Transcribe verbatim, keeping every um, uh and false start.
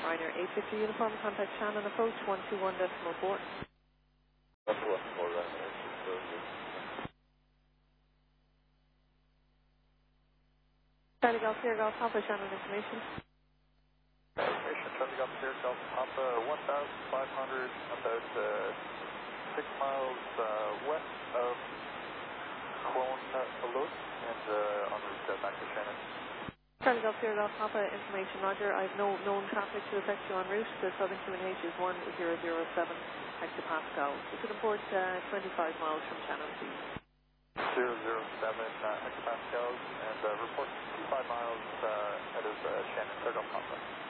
Ryanair eight fifty uniform, contact Shannon approach one two one decimal four. one two one four, Ryanair eight fifty. Charlie Golf, Sierra Golf, Papa, Shannon information. Information, Charlie Golf, Sierra Golf, Papa, one thousand five hundred, about uh, six miles uh, west of Clone Below, and uh, en route uh, back to Shannon. Charlie Golf, Sierra Golf, Papa, information, Roger. I have no known traffic to affect you en route. The Southern Q N H is one zero zero seven hectopascal. You can report uh, twenty-five miles from Shannon, please. zero zero seven uh, hectopascals, and uh, report twenty-five miles uh, ahead of uh, Shannon, Sierra Golf, Papa.